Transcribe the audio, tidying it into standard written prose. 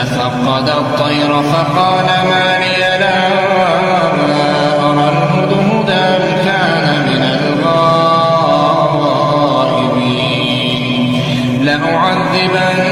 ففقد الطير فقال ما لي لا أرى الهدهد أم كان من الغائبين لأعذبن